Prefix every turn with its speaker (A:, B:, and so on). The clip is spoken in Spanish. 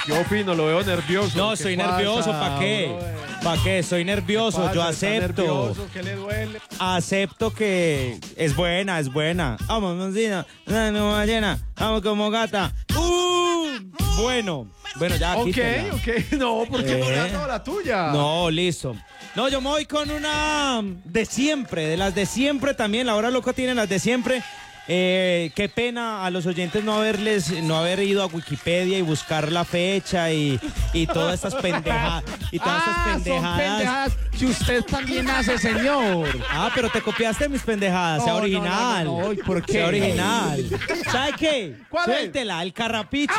A: Yo opino, lo veo nervioso.
B: No, soy nervioso, ¿para qué? ¿Para qué? Soy nervioso, yo acepto.
A: Nervioso, ¿qué le duele?
B: Acepto que es buena, es buena. Vamos, Monsina, no ballena, vamos como gata. Bueno, ya quítela.
A: Ok. No, ¿por qué no le has dado la tuya?
B: No, listo. No, yo me voy con una de siempre, de las de siempre también. La Hora Loca tiene las de siempre. Qué pena a los oyentes no haber ido a Wikipedia y buscar la fecha y todas estas pendejadas.
A: Son pendejadas que usted también hace, señor.
B: Pero te copiaste mis pendejadas, sea original.
A: No, ¿por qué?
B: Sea original. ¿Sabe qué?
A: ¿Cuál es?
B: Suéltela, el carrapicho.